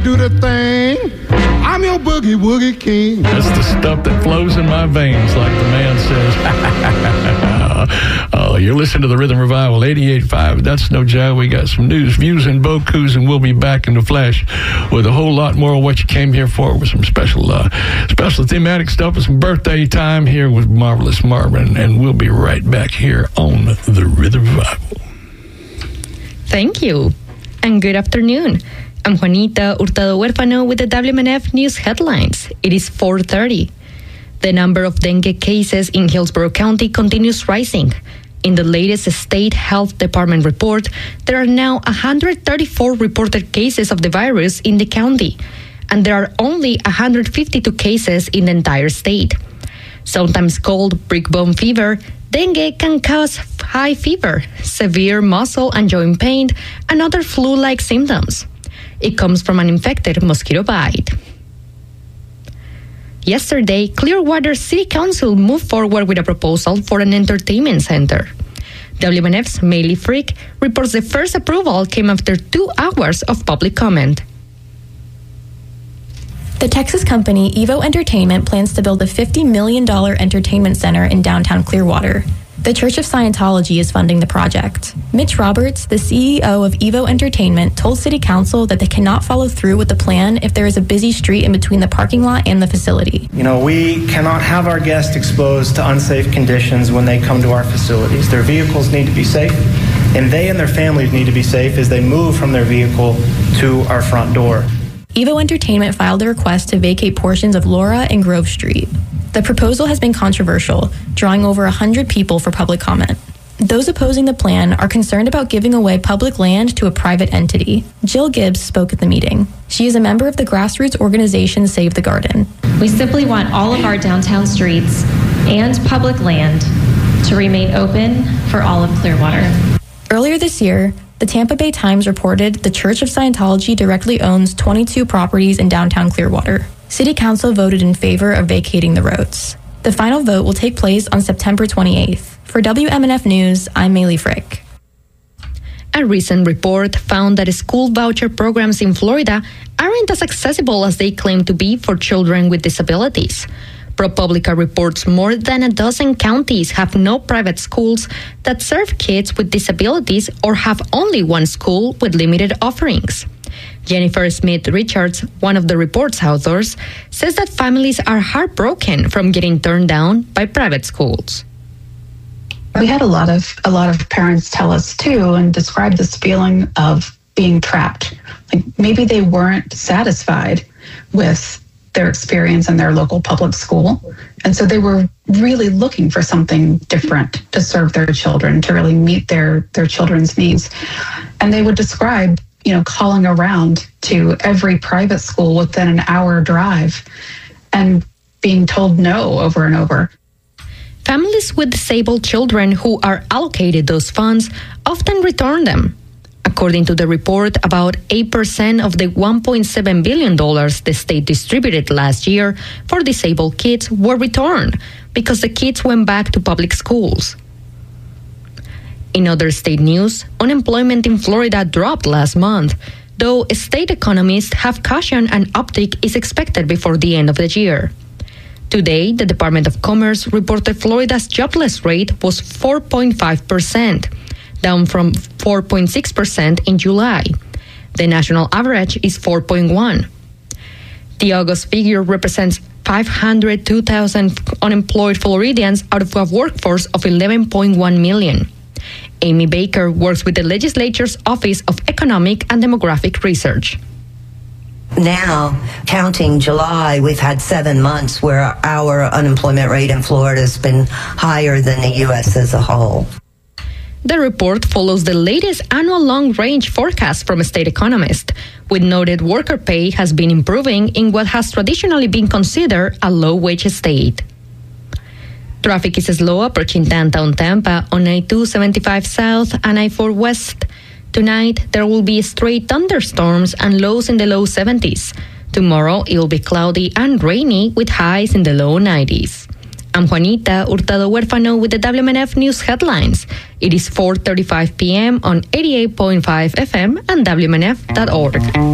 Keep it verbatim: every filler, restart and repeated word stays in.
Do the thing. I'm your boogie woogie king. That's the stuff that flows in my veins, like the man says. Oh, you're listening to the Rhythm Revival, eighty-eight point five. That's no joke. We got some news, views, and bokus, and we'll be back in the flesh with a whole lot more of what you came here for, with some special, uh, special thematic stuff and some birthday time here with Marvelous Marvin. And we'll be right back here on the Rhythm Revival. Thank you, and good afternoon. I'm Juanita Hurtado Huérfano with the W M N F News headlines. It is four thirty. The number of dengue cases in Hillsborough County continues rising. In the latest State Health Department report, there are now one hundred thirty-four reported cases of the virus in the county, and there are only one hundred fifty-two cases in the entire state. Sometimes called brick bone fever, dengue can cause high fever, severe muscle and joint pain, and other flu-like symptoms. It comes from an infected mosquito bite. Yesterday, Clearwater City Council moved forward with a proposal for an entertainment center. W M N F's Maylee Frick reports the first approval came after two hours of public comment. The Texas company Evo Entertainment plans to build a fifty million dollars entertainment center in downtown Clearwater. The Church of Scientology is funding the project. Mitch Roberts, the C E O of Evo Entertainment, told City Council that they cannot follow through with the plan if there is a busy street in between the parking lot and the facility. You know, we cannot have our guests exposed to unsafe conditions when they come to our facilities. Their vehicles need to be safe, and they and their families need to be safe as they move from their vehicle to our front door. Evo Entertainment filed a request to vacate portions of Laura and Grove Street. The proposal has been controversial, drawing over one hundred people for public comment. Those opposing the plan are concerned about giving away public land to a private entity. Jill Gibbs spoke at the meeting. She is a member of the grassroots organization Save the Garden. We simply want all of our downtown streets and public land to remain open for all of Clearwater. Earlier this year, the Tampa Bay Times reported the Church of Scientology directly owns twenty-two properties in downtown Clearwater. City Council voted in favor of vacating the roads. The final vote will take place on September twenty-eighth. For W M N F News, I'm Maylee Frick. A recent report found that school voucher programs in Florida aren't as accessible as they claim to be for children with disabilities. ProPublica reports more than a dozen counties have no private schools that serve kids with disabilities or have only one school with limited offerings. Jennifer Smith Richards, one of the report's authors, says that families are heartbroken from getting turned down by private schools. We had a lot of a lot of parents tell us too and describe this feeling of being trapped. Like maybe they weren't satisfied with their experience in their local public school. And so they were really looking for something different to serve their children, to really meet their, their children's needs. And they would describe, you know, calling around to every private school within an hour drive and being told no over and over. Families with disabled children who are allocated those funds often return them. According to the report, about eight percent of the one point seven billion dollars the state distributed last year for disabled kids were returned because the kids went back to public schools. In other state news, unemployment in Florida dropped last month, though state economists have cautioned an uptick is expected before the end of the year. Today, the Department of Commerce reported Florida's jobless rate was four point five percent, down from four point six percent in July. The national average is four point one. The August figure represents five hundred two thousand unemployed Floridians out of a workforce of eleven point one million. Amy Baker works with the legislature's Office of Economic and Demographic Research. Now, counting July, we've had seven months where our unemployment rate in Florida has been higher than the U S as a whole. The report follows the latest annual long-range forecast from a state economist, with noted worker pay has been improving in what has traditionally been considered a low-wage state. Traffic is slow approaching downtown Tampa on I two seventy-five South and I four West. Tonight, there will be straight thunderstorms and lows in the low seventies. Tomorrow, it will be cloudy and rainy with highs in the low nineties. I'm Juanita Hurtado Huérfano with the W M N F News headlines. It is four thirty-five p.m. on eighty-eight point five F M and W M N F dot org.